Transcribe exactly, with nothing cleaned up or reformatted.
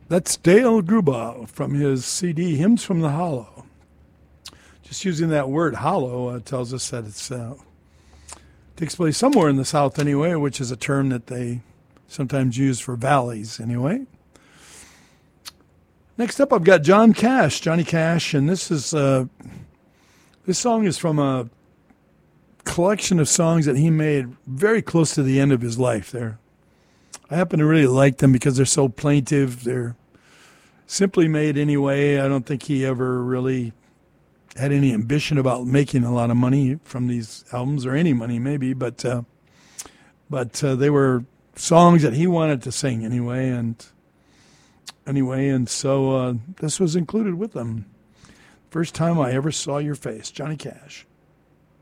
That's Dale Gruba from his C D, Hymns from the Hollow. Just using that word hollow uh, tells us that it's uh, takes place somewhere in the South anyway, which is a term that they sometimes use for valleys anyway. Next up, I've got John Cash, Johnny Cash, and this is uh, this song is from a collection of songs that he made very close to the end of his life there. I happen to really like them because they're so plaintive. They're simply made anyway. I don't think he ever really had any ambition about making a lot of money from these albums, or any money maybe, but uh, but uh, they were songs that he wanted to sing anyway, and anyway, and so uh, this was included with them. First time I ever saw your face, Johnny Cash.